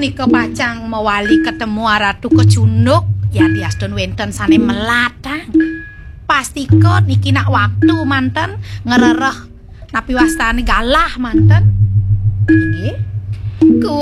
punika pacang mewali ketemu Ratu Kejunuk ya diaston wenten sane melatang. Pastika niki nak waktu manten ngerereh napi wastane galah manten. Nggih.